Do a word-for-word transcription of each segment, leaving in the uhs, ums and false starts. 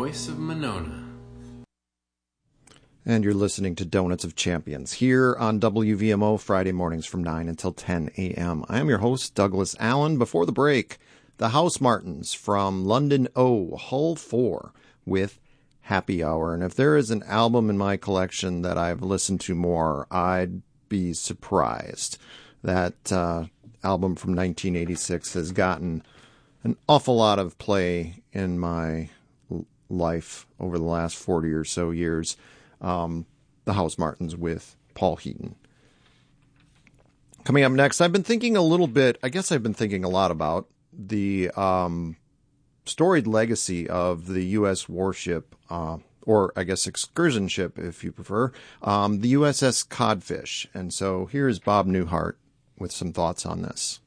voice of Monona. And you're listening to Donuts of Champions here on W V M O Friday mornings from nine until ten a.m. I am your host, Douglas Allen. Before the break, the Housemartins from London O, Hull four, with Happy Hour. And if there is an album in my collection that I've listened to more, I'd be surprised. That uh, album from nineteen eighty-six has gotten an awful lot of play in my life over the last forty or so years. Um, the Housemartins with Paul Heaton. Coming up next, I've been thinking a little bit, I guess I've been thinking a lot about the um, storied legacy of the U S warship, uh, or I guess excursion ship, if you prefer, um, the U S S Codfish. And so here is Bob Newhart with some thoughts on this.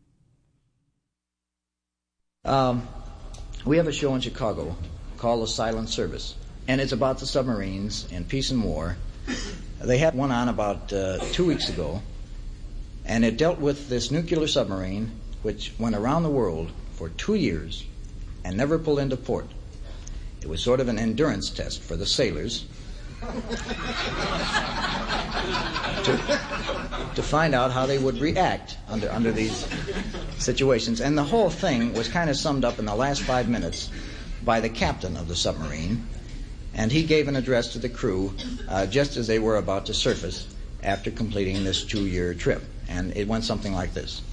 Um, we have a show in Chicago called The Silent Service, and it's about the submarines in peace and war. They had one on about uh, two weeks ago, and it dealt with this nuclear submarine which went around the world for two years and never pulled into port. It was sort of an endurance test for the sailors to, to find out how they would react under, under these situations. And the whole thing was kind of summed up in the last five minutes by the captain of the submarine, and he gave an address to the crew uh, just as they were about to surface after completing this two-year trip. And it went something like this.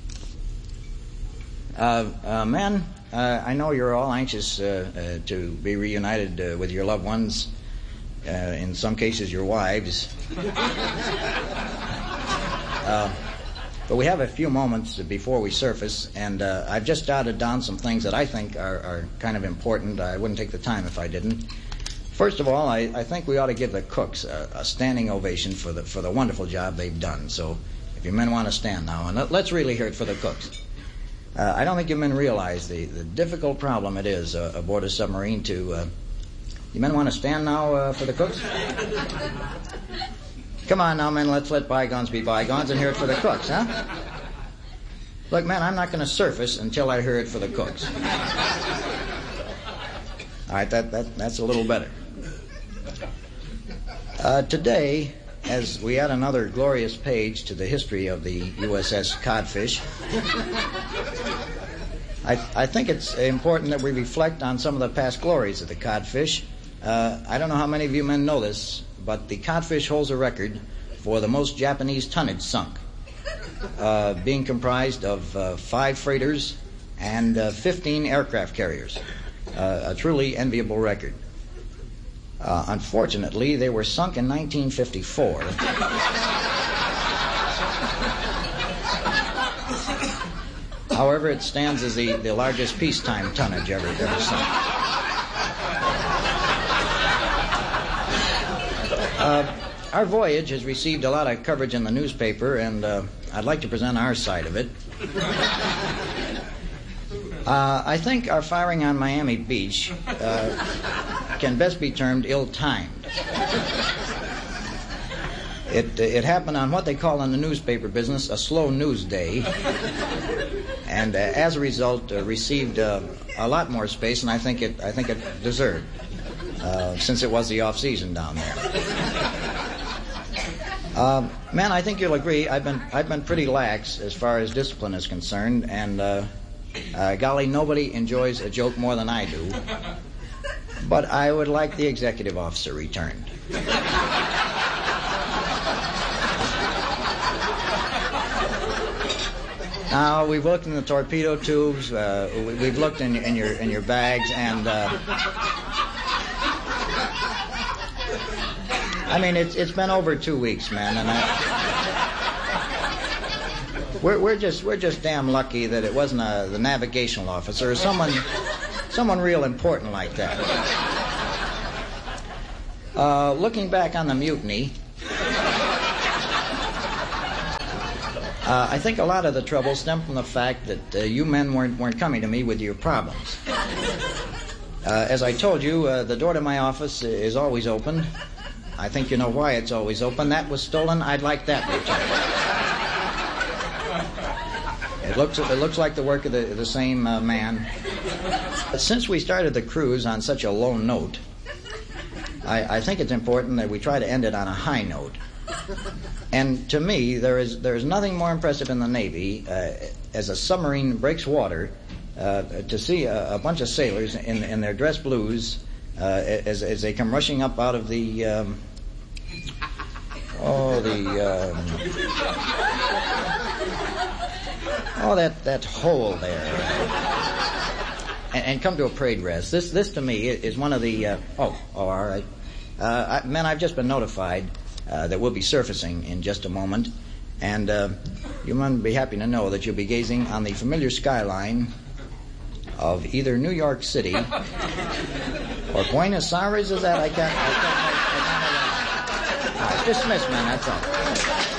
Uh, uh, men, uh, I know you're all anxious uh, uh, to be reunited uh, with your loved ones, uh, in some cases your wives. uh, but we have a few moments before we surface, and uh, I've just jotted down some things that I think are, are kind of important. I wouldn't take the time if I didn't. First of all, I, I think we ought to give the cooks a, a standing ovation for the for the wonderful job they've done. So if you men want to stand now, and let, let's really hear it for the cooks. Uh, I don't think you men realize the, the difficult problem it is uh, aboard a submarine to... Uh, you men want to stand now uh, for the cooks? Come on now, men, let's let bygones be bygones and hear it for the cooks, huh? Look, man, I'm not going to surface until I hear it for the cooks. All right, that, that that's a little better. Uh, today, as we add another glorious page to the history of the U S S Codfish, I, I think it's important that we reflect on some of the past glories of the Codfish. Uh, I don't know how many of you men know this, but the Codfish holds a record for the most Japanese tonnage sunk, uh, being comprised of uh, five freighters and uh, fifteen aircraft carriers. Uh, a truly enviable record. Uh, unfortunately, they were sunk in nineteen fifty-four. However, it stands as the, the largest peacetime tonnage ever, ever sunk. Uh, our voyage has received a lot of coverage in the newspaper, and uh, I'd like to present our side of it. Uh, I think our firing on Miami Beach uh, can best be termed ill-timed. It, it happened on what they call in the newspaper business a slow news day, and uh, as a result uh, received uh, a lot more space than I think it I think it deserved, uh, since it was the off-season down there. Uh, man, I think you'll agree. I've been I've been pretty lax as far as discipline is concerned, and uh, uh, golly, nobody enjoys a joke more than I do. But I would like the executive officer returned. Now we've looked in the torpedo tubes. Uh, we, we've looked in, in your in your bags, and uh, I mean it's it's been over two weeks, man, and I, we're we're just we're just damn lucky that it wasn't a, the navigational officer or someone someone real important like that. Uh, looking back on the mutiny. Uh, I think a lot of the trouble stemmed from the fact that uh, you men weren't weren't coming to me with your problems. Uh, as I told you, uh, the door to my office is always open. I think you know why it's always open. That was stolen. I'd like that returned. It looks it looks like the work of the the same uh, man. Since we started the cruise on such a low note, I, I think it's important that we try to end it on a high note. And to me, there is there is nothing more impressive in the Navy uh, as a submarine breaks water uh, to see a, a bunch of sailors in, in their dress blues uh, as, as they come rushing up out of the um, oh the um, oh that that hole there, and, and come to a parade rest. This this to me is one of the uh, oh oh all right, uh, I, men. I've just been notified. Uh, that will be surfacing in just a moment, and uh, you might be happy to know that you'll be gazing on the familiar skyline of either New York City or Buenos Aires. Is that I can't? I can't, I can't, I can't, I can't. All right, dismiss, man. That's all.